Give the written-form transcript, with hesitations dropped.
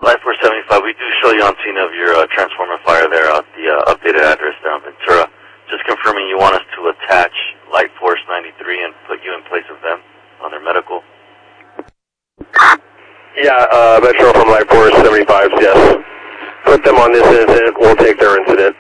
Life Force 75, we do show you on scene of your transformer fire there at the updated address there in Ventura. Just confirming you want us to attach Light Force 93 and put you in place of them on their medical? Yeah, Metro from Light Force 75, yes. Put them on this incident, we'll take their incident.